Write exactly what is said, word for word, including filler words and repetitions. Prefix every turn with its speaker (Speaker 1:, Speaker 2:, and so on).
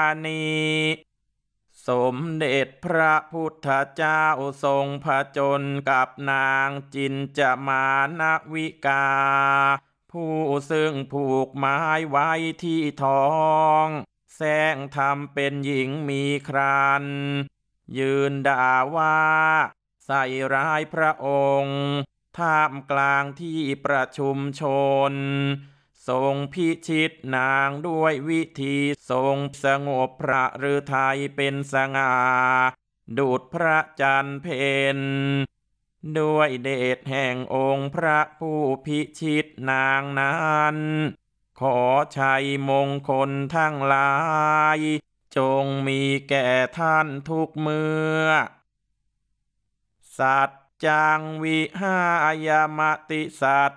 Speaker 1: ณีสมเด็จพระพุทธเจ้าทรงผจญกับนางจินจามานวิกาผู้ซึ่งผูกไม้ไว้ที่ท้องแสร้งทำเป็นหญิงมีครรภ์ยืนด่าว่าใส่ร้ายพระองค์ท่ามกลางที่ประชุมชนทรงพิชิตนางด้วยวิธีทรงสงบพระฤทัยเป็นสง่าดุจพระจันทร์เพ็ญด้วยเดชแห่งองค์พระผู้พิชิตนางนั้นขอชัยมงคลทั้งหลายจงมีแก่ท่านทุกเมื่อสัจจังวิหายมติสัจ